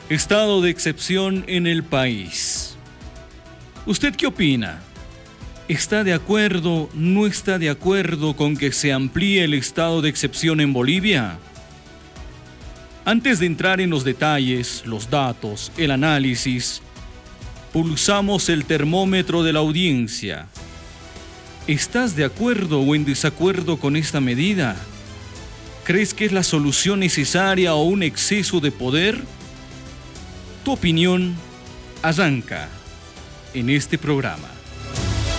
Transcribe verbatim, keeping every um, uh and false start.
Estado de excepción en el país. ¿Usted qué opina? ¿Está de acuerdo, no está de acuerdo con que se amplíe el estado de excepción en Bolivia? Antes de entrar en los detalles, los datos, el análisis, pulsamos el termómetro de la audiencia. ¿Estás de acuerdo o en desacuerdo con esta medida? ¿Crees que es la solución necesaria o un exceso de poder? Tu opinión arranca en este programa.